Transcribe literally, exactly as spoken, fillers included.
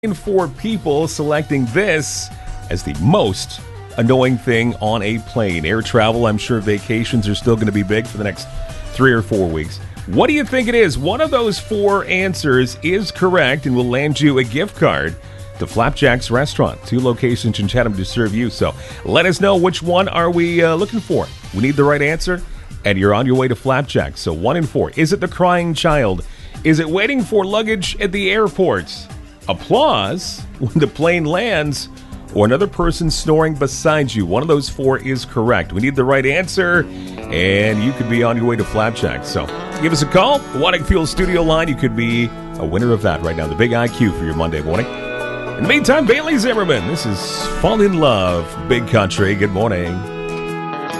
For people selecting this as the most annoying thing on a plane. Air travel, I'm sure vacations are still going to be big for the next three or four weeks. What do you think it is? One of those four answers is correct and will land you a gift card to Flapjack's Restaurant. Two locations in Chatham to serve you. So let us know, which one are we uh, looking for? We need the right answer, and you're on your way to Flapjack. So one in four. Is it the crying child? Is it waiting for luggage at the airport? Applause when the plane lands, or another person snoring beside you? One of those four is correct. We need the right answer, and you could be on your way to Flapjack. So give us a call. The Wadding Fuel studio line. You could be a winner of that right now. The big I Q for your Monday morning. In the meantime, Bailey Zimmerman. This is Fall in Love, Big Country. Good morning.